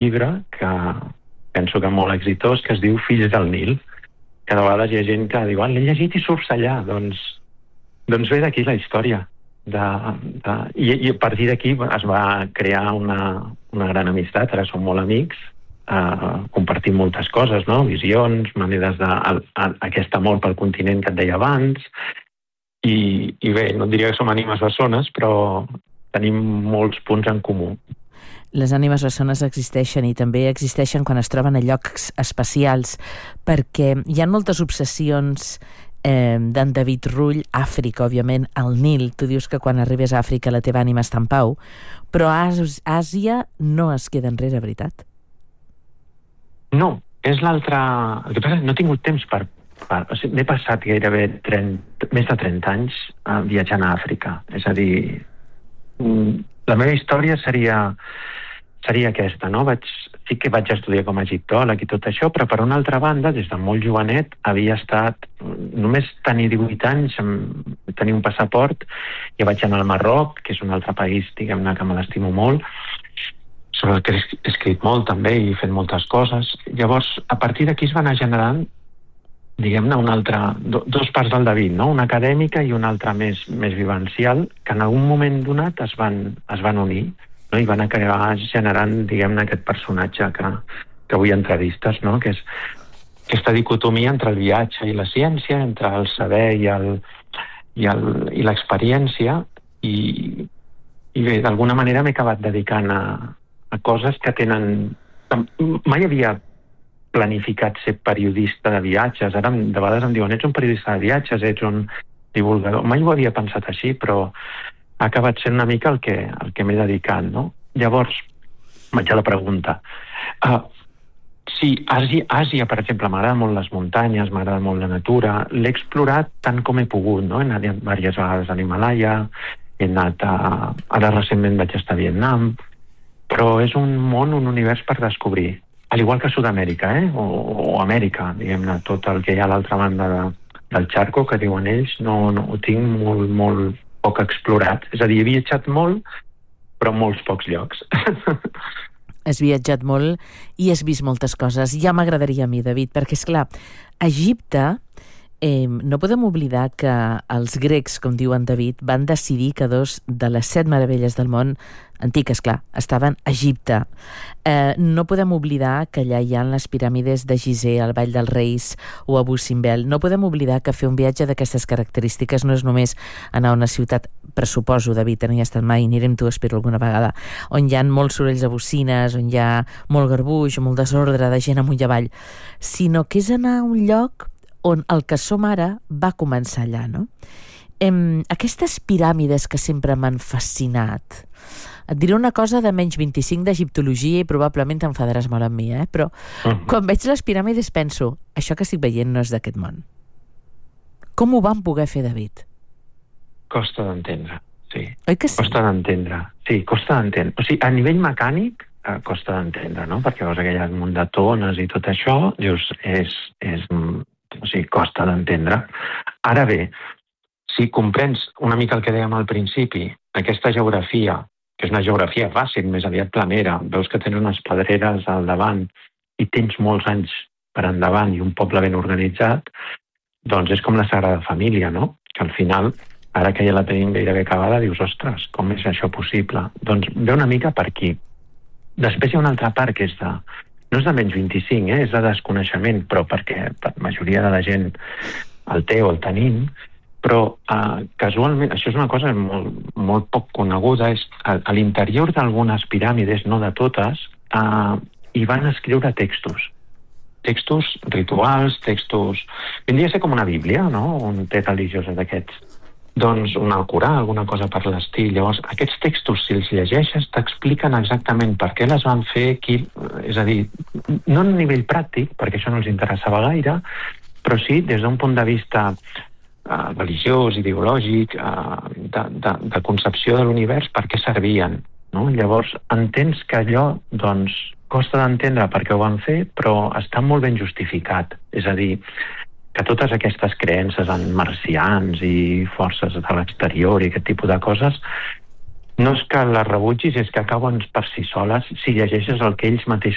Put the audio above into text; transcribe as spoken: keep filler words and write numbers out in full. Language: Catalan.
llibre que penso que molt exitós, que es diu Fills del Nil, que de vegades hi ha gent que diu, ah, l'he llegit i surts allà. Doncs, doncs ve d'aquí la història. De, de, i, I a partir d'aquí es va crear una, una gran amistat, ara som molt amics, eh, compartim moltes coses, no? Visions, maneres de... El, el, aquest amor pel continent que et deia abans, i, i bé, no et diria que som ànimes bessones, però tenim molts punts en comú. Les ànimes bessones existeixen i també existeixen quan es troben a llocs especials, perquè hi ha moltes obsessions eh, d'en David Rull. Àfrica, òbviament, el Nil. Tu dius que quan arribes a Àfrica la teva ànima està en pau, però Àsia no es queda enrere, veritat? No, és l'altre... El que passa és que no he tingut temps per... per... O sigui, m'he passat gairebé trenta, més de trenta anys uh, viatjant a Àfrica. És a dir, la meva història seria... seria aquesta, no? Vaig, sí que vaig estudiar com a egiptòleg i tot això, però per una altra banda, des de molt jovenet, havia estat... Només tenir divuit anys, tenir un passaport, i vaig anar al Marroc, que és un altre país, diguem-ne, que me l'estimo molt, sobre el que he escrit molt també i he fet moltes coses. Llavors, a partir d'aquí es va anar generant, diguem-ne, un altre... Do, dos parts del David, no? Una acadèmica i una altra més, més vivencial, que en algun moment donat es van, es van unir, no? I van acabar generant, diguem-ne, aquest personatge que, que avui entrevistes, no? Que és aquesta dicotomia entre el viatge i la ciència, entre el saber i el, i el, i l'experiència, i, i bé, d'alguna manera m'he acabat dedicant a, a coses que tenen... Mai havia planificat ser periodista de viatges. Ara de vegades em diuen, ets un periodista de viatges, ets un divulgador. Mai ho havia pensat així, però ha acabat sent una mica el que, el que m'he dedicat, no? Llavors, vaig a la pregunta. Uh, sí, Àsia, Àsia, per exemple, m'agrada molt les muntanyes, m'agrada molt la natura, l'he explorat tant com he pogut, no? He anat diverses vegades a l'Himalaya, he anat a... Ara recentment vaig estar a Vietnam, però és un món, un univers per descobrir. Al igual que Sud-amèrica, eh? O, o Amèrica, diguem-ne, tot el que hi ha a l'altra banda de, del xarco, que diuen ells, no, no ho tinc molt, molt poc explorat. És a dir, he viatjat molt, però en molts pocs llocs. Has viatjat molt i has vist moltes coses. Ja m'agradaria a mi, David, perquè, és clar, a Egipte eh, no podem oblidar que els grecs, com diu en David, van decidir que dos de les set meravelles del món antiques, clar, estaven a Egipte. Eh, no podem oblidar que allà hi ha les piràmides de Gizeh, al Vall dels Reis o a Abu Simbel. No podem oblidar que fer un viatge d'aquestes característiques no és només anar a una ciutat, pressuposo, David, no hi ha estat mai, anirem tu, espero, alguna vegada, on hi ha molts sorolls de bocines, on hi ha molt garbuix, molt desordre de gent amunt i avall, sinó que és anar a un lloc on el que som ara va començar allà, no? Em, aquestes piràmides que sempre m'han fascinat. Et diré una cosa de menys vint-i-cinc d'egiptologia i probablement t'enfadaràs molt amb mi, eh? Però uh-huh. quan veig les piràmides penso, això que estic veient no és d'aquest món. Com ho van poder fer, David? Costa d'entendre, sí. Oi que sí? Costa d'entendre, sí, costa d'entendre. O sigui, a nivell mecànic, eh, costa d'entendre, no? Perquè veus aquell munt de tones i tot això, dius, és, és, o sigui, costa d'entendre. Ara bé, si comprens una mica el que dèiem al principi, aquesta geografia, que és una geografia fàcil, més aviat planera, veus que tens unes pedreres al davant i tens molts anys per endavant i un poble ben organitzat, doncs és com la Sagrada Família, no? Que al final, ara que ja la tenim gairebé acabada, dius, ostres, com és això possible? Doncs ve una mica per aquí. Després hi ha una altra part que és de... No és de menys vint-i-cinc, eh? És de desconeixement, però perquè la majoria de la gent el té o el tenim, però uh, casualment, això és una cosa molt, molt poc coneguda, és a, a l'interior d'algunes piràmides, no de totes, uh, hi van escriure textos. Textos rituals, textos... Vindria a ser com una bíblia, no? Un text religiós d'aquests. Doncs un Alcorà, alguna cosa per l'estil. Llavors, aquests textos, si els llegeixes, t'expliquen exactament per què les van fer, qui... És a dir, no a nivell pràctic, perquè això no els interessava gaire, però sí des d'un punt de vista Uh, religiós, ideològic, uh, de, de, de concepció de l'univers, per què servien, no? Llavors, entens que allò, doncs, costa d'entendre per què ho van fer, però està molt ben justificat. És a dir, que totes aquestes creences en marcians i forces de l'exterior i aquest tipus de coses, no és que les rebutgis, és que acaben per si soles si llegeixes el que ells mateixos